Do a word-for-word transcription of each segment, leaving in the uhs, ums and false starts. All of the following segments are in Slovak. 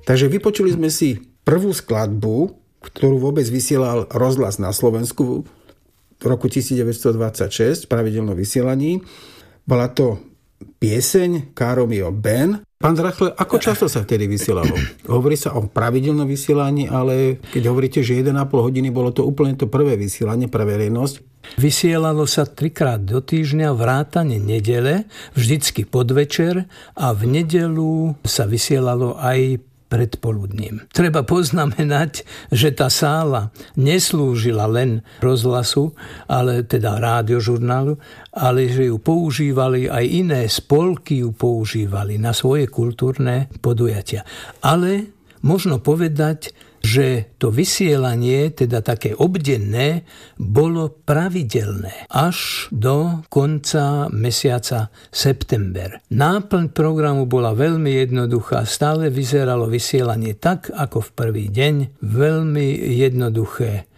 Takže vypočuli sme si prvú skladbu, ktorú vôbec vysielal rozhlas na Slovensku v roku devätnásťstodvadsaťšesť v pravidelnom vysielaní. Bola to pieseň Káromio Ben. Pán Drachle, ako často sa vtedy vysielalo? Hovorí sa o pravidelnom vysielaní, ale keď hovoríte, že jeden a pol hodiny, bolo to úplne to prvé vysielanie pre verejnosť. Vysielalo sa trikrát do týždňa vrátane nedele, vždycky podvečer, a v nedelu sa vysielalo aj predpoludním. Treba poznamenať, že tá sála neslúžila len rozhlasu, ale teda rádiožurnálu, ale že ju používali aj iné spolky, ju používali na svoje kultúrne podujatia. Ale možno povedať, že to vysielanie, teda také obdenné, bolo pravidelné až do konca mesiaca september. Náplň programu bola veľmi jednoduchá. Stále vyzeralo vysielanie tak, ako v prvý deň. Veľmi jednoduché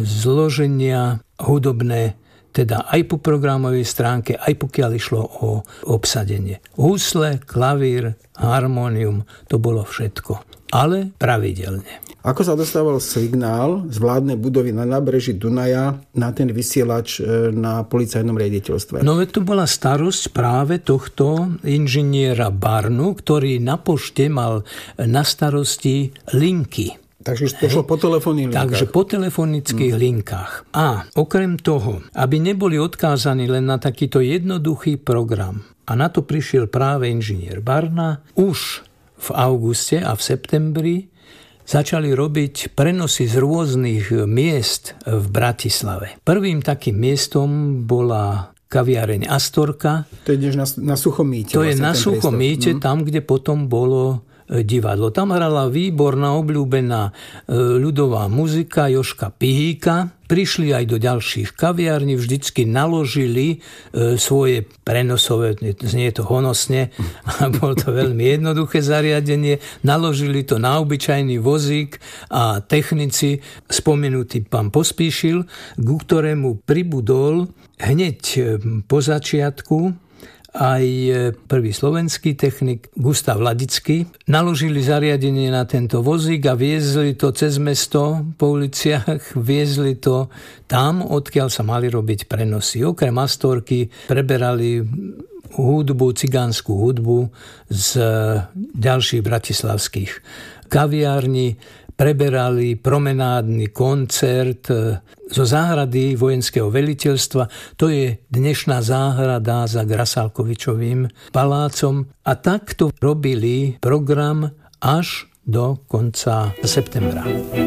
zloženia hudobné, teda aj po programovej stránke, aj pokiaľ išlo o obsadenie. Husle, klavír, harmónium, to bolo všetko. Ale pravidelne. Ako sa dostával signál z vládnej budovy na nábreží Dunaja na ten vysielač na policajnom riaditeľstve? No veď to bola starosť práve tohto inžiniera Barnu, ktorý na pošte mal na starosti linky. Takže to šlo po telefónnych linkách. Takže po telefonických hmm. linkách. A okrem toho, aby neboli odkázaní len na takýto jednoduchý program, a na to prišiel práve inžinier Barna, už v auguste a v septembri začali robiť prenosy z rôznych miest v Bratislave. Prvým takým miestom bola kaviareň Astorka. To je na, na Suchomíte. To je na Suchomíte, tam, kde potom bolo divadlo. Tam hrala výborná, obľúbená ľudová muzika Jožka Pihíka. Prišli aj do ďalších kaviarní, vždycky naložili svoje prenosové, znie to honosne, a bolo to veľmi jednoduché zariadenie, naložili to na obyčajný vozík a technici, spomenutý pán Pospíšil, ku ktorému pribudol hneď po začiatku aj prvý slovenský technik Gustav Ladický. Naložili zariadenie na tento vozík a viezli to cez mesto po uliciach, viezli to tam, odkiaľ sa mali robiť prenosy. Okrem Astorky preberali hudbu, cigánsku hudbu z ďalších bratislavských kaviární, preberali promenádny koncert zo záhrady vojenského veliteľstva. To je dnešná záhrada za Grasálkovičovým palácom. A takto robili program až do konca septembra.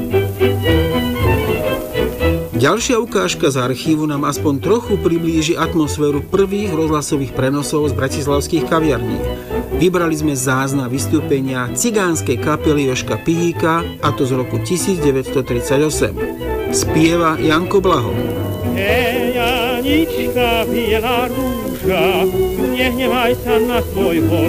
Ďalšia ukážka z archívu nám aspoň trochu priblíži atmosféru prvých rozhlasových prenosov z bratislavských kaviarní. Vybrali sme záznam vystúpenia cigánskej kapely Jožka Pihíka, a to z roku devätnásťstotridsaťosem. Spieva Janko Blaho. Hej, Janička, biela rúža, nehnevaj sa na svojho